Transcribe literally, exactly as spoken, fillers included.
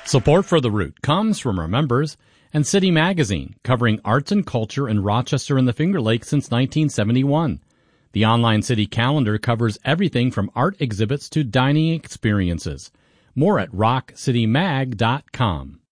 Support for The Root comes from our members and City Magazine, covering arts and culture in Rochester and the Finger Lakes since nineteen seventy-one. The online city calendar covers everything from art exhibits to dining experiences. More at rock city mag dot com.